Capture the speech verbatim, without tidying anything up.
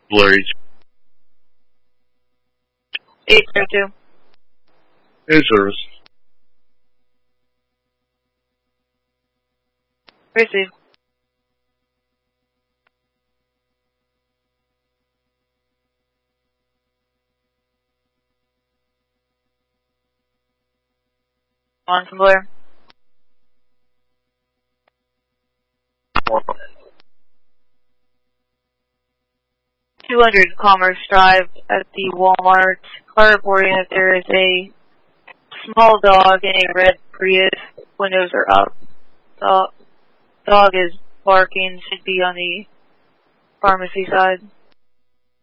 Blurry. eight zero two. Air service. Receive. On from Blair. two hundred Commerce Drive at the Walmart. Car reporting that there is a small dog in a red Prius. Windows are up. Dog, dog is barking. Should be on the pharmacy side.